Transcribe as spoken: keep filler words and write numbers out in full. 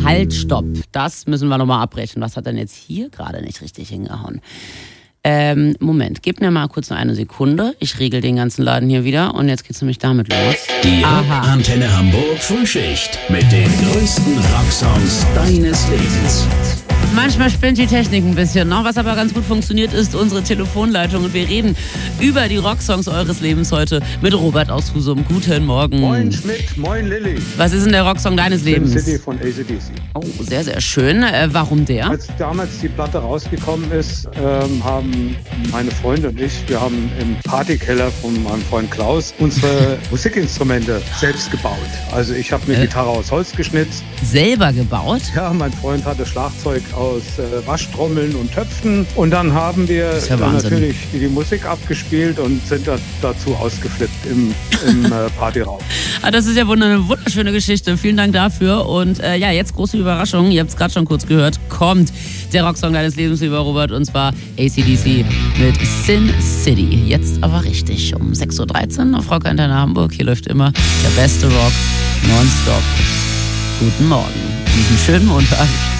halt, stopp. Das müssen wir nochmal abbrechen. Was hat denn jetzt hier gerade nicht richtig hingehauen? Ähm, Moment, gib mir mal kurz noch eine Sekunde. Ich regel den ganzen Laden hier wieder und jetzt geht's nämlich damit los. Die Rock-Antenne Hamburg Frühschicht mit den größten Rocksongs deines Lebens. Manchmal spinnt die Technik ein bisschen, ne? Was aber ganz gut funktioniert, ist unsere Telefonleitung. Und wir reden über die Rocksongs eures Lebens heute mit Robert aus Husum. Guten Morgen. Moin Schmidt, moin Lilly. Was ist denn der Rocksong deines Lebens? Sin City von A C D C. Oh, sehr, sehr schön. Äh, warum der? Als damals die Platte rausgekommen ist, ähm, haben meine Freunde und ich, wir haben im Partykeller von meinem Freund Klaus unsere Musikinstrumente selbst gebaut. Also ich habe eine äh. Gitarre aus Holz geschnitzt. Selber gebaut? Ja, mein Freund hatte Schlagzeug aus äh, Waschtrommeln und Töpfen. Und dann haben wir ja dann natürlich die, die Musik abgespielt und sind da, dazu ausgeflippt im, im äh, Partyraum. Ah, das ist ja eine wunderschöne Geschichte. Vielen Dank dafür. Und äh, ja, jetzt große Überraschung. Ihr habt es gerade schon kurz gehört. Kommt der Rocksong deines Lebens, lieber Robert. Und zwar A C D C mit Sin City. Jetzt aber richtig um sechs Uhr dreizehn auf Rock-Antenne Hamburg. Hier läuft immer der beste Rock nonstop. Guten Morgen und einen schönen Montag.